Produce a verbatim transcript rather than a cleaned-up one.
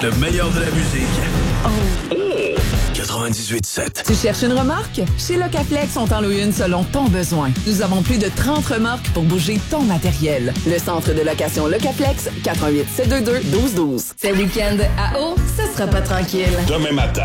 Le meilleur de la musique. Oh. quatre-vingt-dix-huit sept. Tu cherches une remorque? Chez Locaflex, on t'en loue une selon ton besoin. Nous avons plus de trente remorques pour bouger ton matériel. Le centre de location Locaflex, quatre un huit, sept deux deux, un deux un deux. Ce week-end, à Eau, ce sera pas tranquille. Demain matin,